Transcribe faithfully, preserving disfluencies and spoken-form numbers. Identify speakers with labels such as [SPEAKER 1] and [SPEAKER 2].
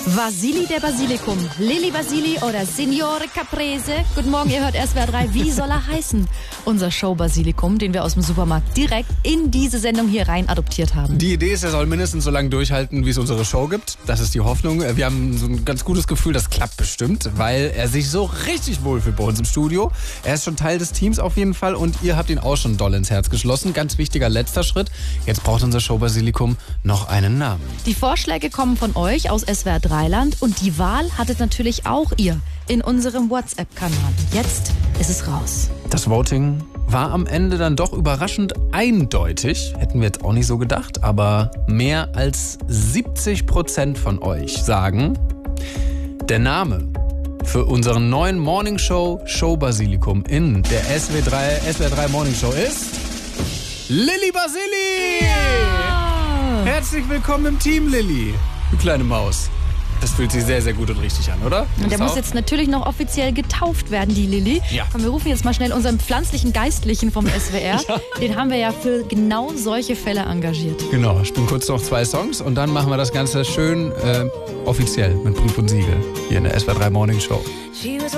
[SPEAKER 1] Vasili der Basilikum, Lilli Basili oder Signore Caprese. Guten Morgen, ihr hört S W R drei. Wie soll er heißen? Unser Show-Basilikum, den wir aus dem Supermarkt direkt in diese Sendung hier rein adoptiert haben.
[SPEAKER 2] Die Idee ist, er soll mindestens so lange durchhalten, wie es unsere Show gibt. Das ist die Hoffnung. Wir haben so ein ganz gutes Gefühl, das klappt bestimmt, weil er sich so richtig wohlfühlt bei uns im Studio. Er ist schon Teil des Teams auf jeden Fall und ihr habt ihn auch schon doll ins Herz geschlossen. Ganz wichtiger letzter Schritt. Jetzt braucht unser Show-Basilikum noch einen Namen.
[SPEAKER 1] Die Vorschläge kommen von euch aus S W R drei Land und die Wahl hattet natürlich auch ihr in unserem WhatsApp-Kanal. Jetzt ist es raus.
[SPEAKER 2] Das Voting war am Ende dann doch überraschend eindeutig. Hätten wir jetzt auch nicht so gedacht, aber mehr als siebzig Prozent von euch sagen, der Name für unseren neuen Morningshow Show-Basilikum in der S W R drei Morning Show ist Lilli Basili!
[SPEAKER 1] Ja!
[SPEAKER 2] Herzlich willkommen im Team, Lilli, du kleine Maus. Das fühlt sich sehr, sehr gut und richtig an, oder?
[SPEAKER 1] Und der muss jetzt natürlich noch offiziell getauft werden, die Lilli.
[SPEAKER 2] Ja.
[SPEAKER 1] Komm, wir rufen jetzt mal schnell unseren pflanzlichen Geistlichen vom S W R.
[SPEAKER 2] Ja.
[SPEAKER 1] Den haben wir ja für genau solche Fälle engagiert.
[SPEAKER 2] Genau, spielen kurz noch zwei Songs und dann machen wir das Ganze schön äh, offiziell mit Brief und Siegel hier in der S W R drei Morning Show.